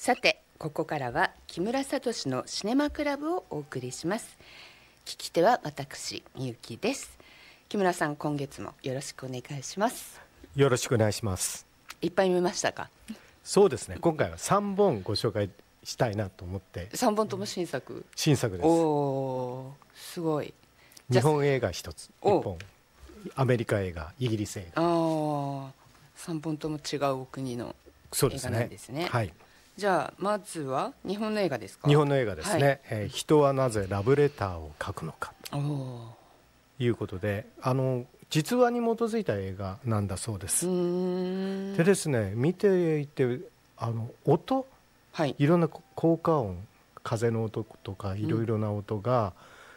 さてここからは木村聡のシネマクラブをお送りします。聞き手は私みゆきです。木村さん、今月もよろしくお願いします。 よろしくお願いします。 いっぱい見ましたか？ そうですね、今回は3本ご紹介したいなと思って。 3本とも新作？ 新作です。 おー、すごい。 日本映画1つ、1本アメリカ映画、イギリス映画。 3本とも違うお国の映画なんですね。 はい。 じゃあまずは日本の映画ですか？ 日本の映画ですね、人はなぜラブレターを書くのかということで、実話に基づいた映画なんだそうです。でですね、見ていて音、いろんな効果音、風の音とかいろいろな音が